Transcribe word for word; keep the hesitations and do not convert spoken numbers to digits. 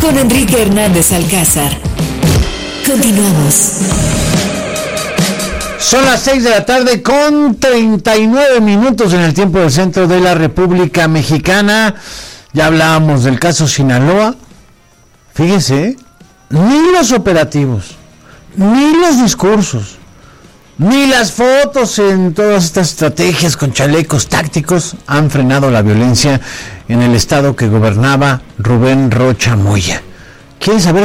con Enrique Hernández Alcázar. Continuamos. Son las seis de la tarde con treinta y nueve minutos en el tiempo del centro de la República Mexicana. Ya hablábamos del caso Sinaloa. Fíjense, ni los operativos, ni los discursos, ni las fotos en todas estas estrategias con chalecos tácticos han frenado la violencia en el estado que gobernaba Rubén Rocha Moya. ¿Quieren saber